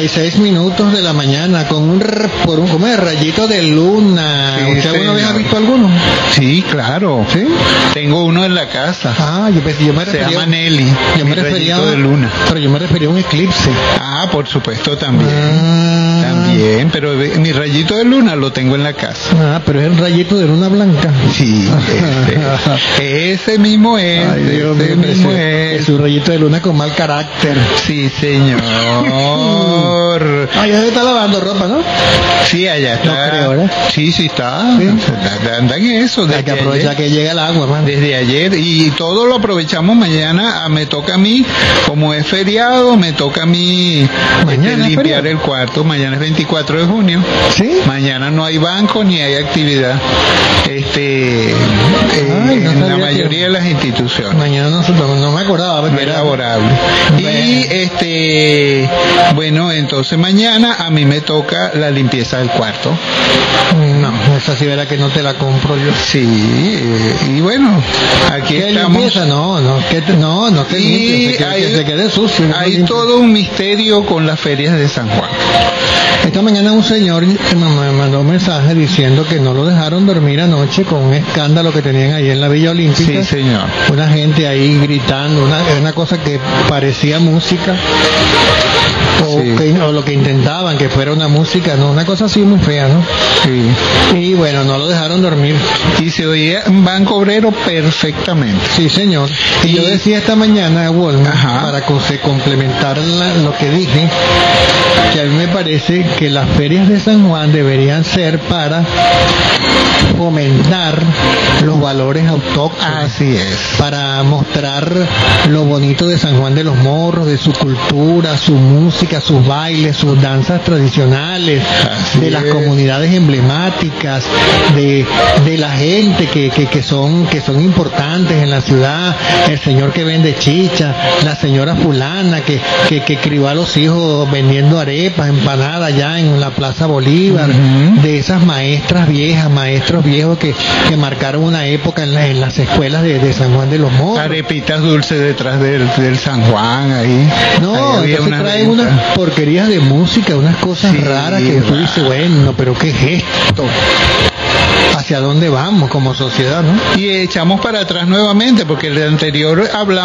5:36 de la mañana con como de rayito de luna. Sí, ¿Usted alguna vez ha visto alguno? Sí, claro. ¿Sí? Tengo uno en la casa. Yo me Se refería... llama Nelly. Yo me refería rayito de luna. Pero yo me refería a un eclipse. Por supuesto también. También, pero mi rayito de luna lo tengo en la casa. Pero es el rayito de luna blanca. Sí, ese mismo es. Ay, Dios mío, ese mismo es. Es un rayito de luna con mal carácter. Sí, señor. Ya se está lavando ropa, ¿no? Sí, allá está. No creo, ¿verdad? Sí, está. ¿Sí? Anda en eso. Hay que aprovechar que llega el agua, man. Desde ayer. Y todo lo aprovechamos mañana. Me toca a mí, como es feriado, me toca a mí limpiar el cuarto. Mañana es 24 de junio. ¿Sí? Mañana no hay banco ni hay actividad. No en la mayoría de las instituciones. Mañana no me acordaba. No era laborable. Y bueno, entonces mañana a mí me toca la limpieza del cuarto. No, esa sí verá que no te la compro yo. Sí, y bueno, aquí ¿Qué estamos. Limpieza? No, que limpie, que se quede sucio. Hay todo un misterio con las ferias de San Juan. Esta mañana un señor me mandó un mensaje diciendo que no lo dejaron dormir anoche con un escándalo que tenían ahí en la Villa Olímpica. Sí, señor. Una gente ahí gritando, una cosa que parecía música. O lo que intentaban que fuera una música, no, una cosa así muy fea, ¿no? Sí. Y bueno, no lo dejaron dormir. Y se oía un Banco Obrero perfectamente. Sí, señor. Y yo decía esta mañana a Walmart, para complementar lo que dije, que a mí me parece que las ferias de San Juan deberían ser para fomentar los valores autóctonos. Así es. Para mostrar lo bonito de San Juan de los Morros, de su cultura, su música, sus bailes, sus danzas tradicionales, de las comunidades emblemáticas, de la gente que son importantes en la ciudad, el señor que vende chicha, la señora fulana que crió a los hijos vendiendo arepas, empanadas allá en la Plaza Bolívar, de esas maestras viejas, maestros viejos que marcaron una época en las escuelas de San Juan de los Morros. Arepitas dulces detrás del San Juan ahí. No, ahí entonces traen unas porquerías de música, unas cosas raras que tú dices, bueno, pero ¿qué es esto? ¿Hacia dónde vamos como sociedad, no? Y echamos para atrás nuevamente, porque el anterior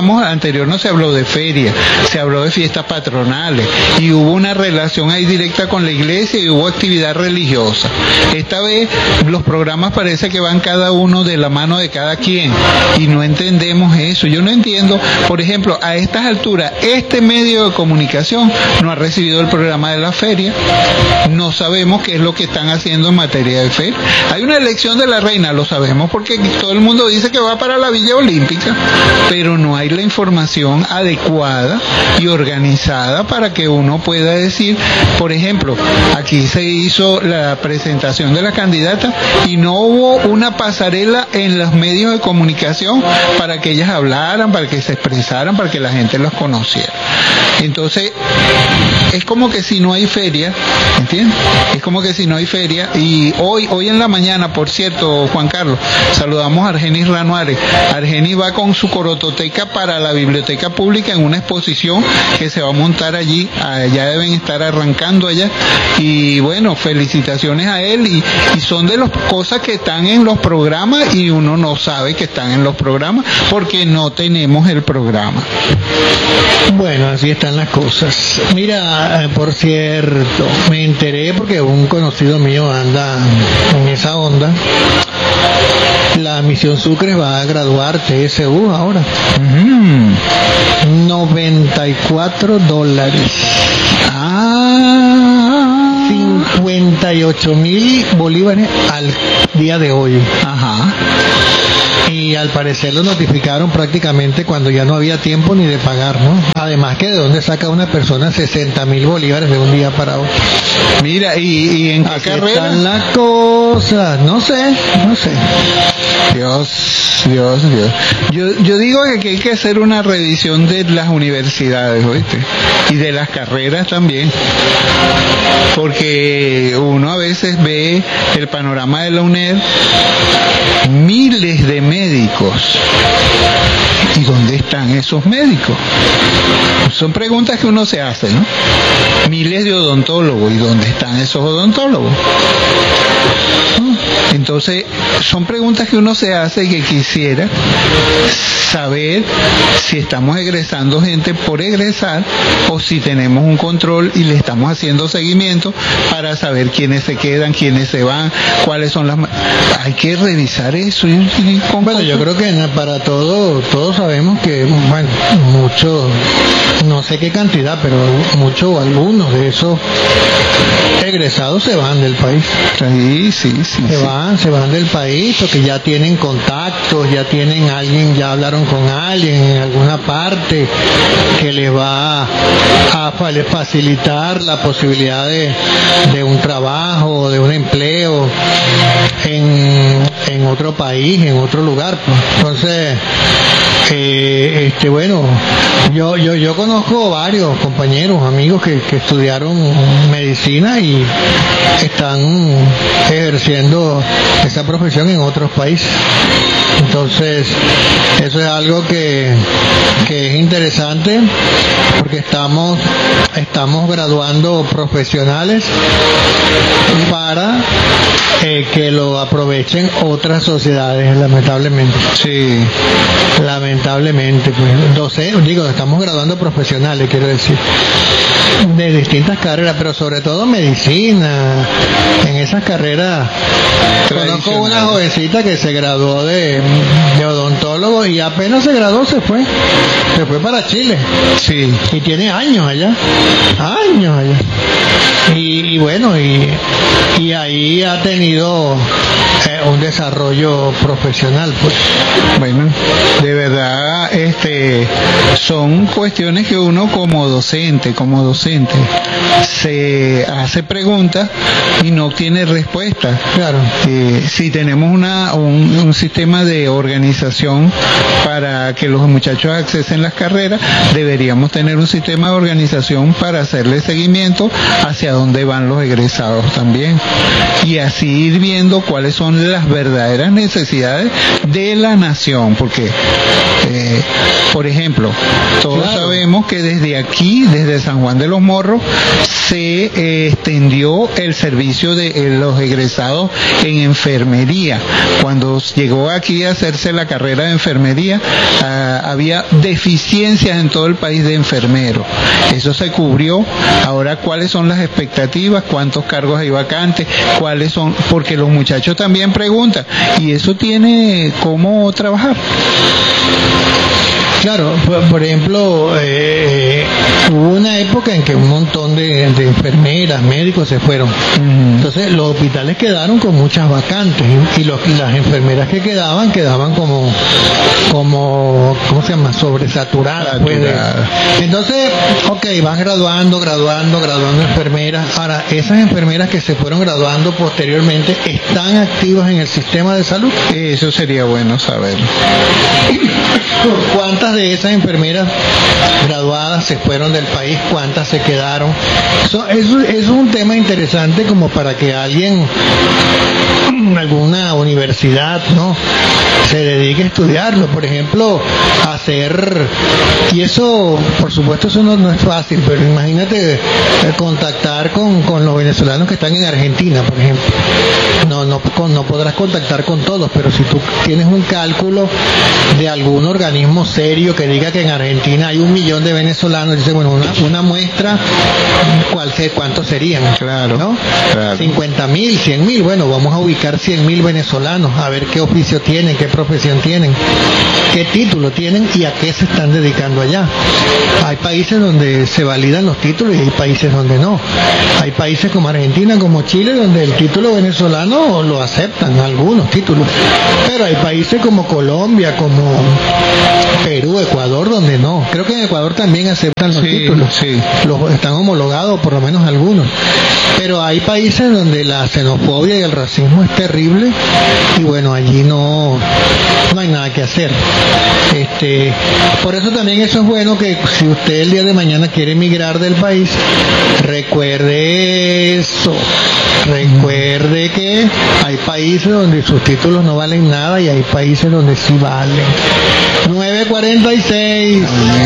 no se habló de feria, se habló de fiestas patronales, y hubo una relación ahí directa con la iglesia y hubo actividad religiosa. Esta vez los programas parece que van cada uno de la mano de cada quien, y no entendemos eso. Yo no entiendo, por ejemplo, a estas alturas, este medio de comunicación no ha recibido el programa de la feria, no sabemos qué es lo que están haciendo en materia de feria. Hay una elección de la reina, lo sabemos porque todo el mundo dice que va para la Villa Olímpica, pero no hay la información adecuada y organizada para que uno pueda decir, por ejemplo, aquí se hizo la presentación de la candidata y no hubo una pasarela en los medios de comunicación para que ellas hablaran, para que se expresaran, para que la gente los conociera. Entonces, es como que si no hay feria, ¿entiendes? Es como que si no hay feria. Y hoy en la mañana, por cierto, Juan Carlos, saludamos a Argenis Ranuares. Argenis va con su corototeca para la biblioteca pública en una exposición que se va a montar allí. Ya deben estar arrancando allá. Y bueno, felicitaciones a él. Y son de las cosas que están en los programas y uno no sabe que están en los programas porque no tenemos el programa. Bueno, así están las cosas. Mira, por cierto, me enteré porque un conocido mío anda en esa onda. La Misión Sucre va a graduar TSU ahora. $94. 58,000 bolívares al día de hoy. Y al parecer lo notificaron prácticamente cuando ya no había tiempo ni de pagar, ¿no? Además que de dónde saca una persona 60,000 bolívares de un día para otro. Mira, ¿y en qué carrera? Están las cosas, no sé. Dios. Yo digo que hay que hacer una revisión de las universidades, ¿oíste? Y de las carreras también. Porque uno a veces ve el panorama de la UNED, miles de médicos. ¿Y dónde están esos médicos? O son preguntas que uno se hace, ¿no? Miles de odontólogos, ¿y dónde están esos odontólogos? Entonces, son preguntas que uno se hace y que quisiera saber si estamos egresando gente por egresar o si tenemos un control y le estamos haciendo seguimiento para saber quiénes se quedan, quiénes se van, cuáles son las... Hay que revisar eso. Bueno, yo creo que para todos sabemos que, bueno, muchos, no sé qué cantidad, pero muchos, algunos de esos egresados se van del país. Sí. Se van del país porque ya tienen contactos, ya tienen alguien, ya hablaron con alguien en alguna parte que les va a facilitar la posibilidad de un trabajo, de un empleo en otro país, en otro lugar. Entonces, bueno, yo conozco varios compañeros, amigos que estudiaron medicina y están ejerciendo esa profesión en otros países. Entonces, eso es algo que es interesante porque estamos graduando profesionales para que lo aprovechen otras sociedades, lamentablemente. Sí. Lamentablemente, pues, estamos graduando profesionales, quiero decir, de distintas carreras, pero sobre todo medicina. En esas carreras conozco una jovencita que se graduó de odontólogo y apenas se graduó se fue para Chile. Sí. Y tiene años allá. Y bueno, y ahí ha tenido un desarrollo profesional, pues. Bueno, de verdad, son cuestiones que uno como docente se hace preguntas y no obtiene respuestas. Claro. Si tenemos un sistema de organización para que los muchachos accesen las carreras, deberíamos tener un sistema de organización para hacerle seguimiento hacia dónde van los egresados también, y así ir viendo cuáles son las verdaderas necesidades de la nación, porque por ejemplo, todos sabemos que desde aquí, desde San Juan de los Morros, se extendió el servicio de los egresados en enfermería. Cuando llegó aquí a hacerse la carrera de enfermería, había deficiencias en todo el país de enfermeros. Eso se cubrió. Ahora, ¿cuáles son las expectativas? ¿Cuántos cargos hay vacantes? ¿Cuáles son? Porque los muchachos también preguntan, y eso tiene cómo trabajar. Claro, por ejemplo, hubo una época en que un montón de enfermeras, médicos se fueron. Entonces los hospitales quedaron con muchas vacantes y las enfermeras que quedaban como ¿cómo se llama? Sobresaturadas. Entonces, van graduando enfermeras. Ahora, esas enfermeras que se fueron graduando posteriormente, ¿están activas en el sistema de salud? Eso sería bueno saberlo. ¿Cuántas de esas enfermeras graduadas se fueron del país? ¿Cuántas se quedaron? Eso es un tema interesante como para que alguien, alguna universidad, ¿no?, se dedique a estudiarlo, por ejemplo, y eso, por supuesto, eso no es fácil, pero imagínate contactar con los venezolanos que están en Argentina, por ejemplo. No podrás contactar con todos, pero si tú tienes un cálculo de algún organismo serio que diga que en Argentina hay 1 millón de venezolanos, dice, bueno, una muestra, ¿cuántos serían? Claro, ¿no? Claro. 50.000, 100.000, bueno, vamos a ubicar 100.000 venezolanos, a ver qué oficio tienen, qué profesión tienen, qué título tienen y a qué se están dedicando allá. Hay países donde se validan los títulos y hay países donde no. Hay países como Argentina, como Chile, donde el título venezolano lo aceptan, algunos títulos, pero hay países como Colombia, como Perú, Ecuador, donde no. Creo que en Ecuador también aceptan los títulos, los están homologados, por lo menos algunos, pero hay países donde la xenofobia y el racismo es terrible y bueno, allí no hay nada que hacer. Por eso también eso es bueno, que si usted el día de mañana quiere emigrar del país, recuerde eso, recuerde que hay países donde sus títulos no valen nada y hay países donde sí valen. 9:46.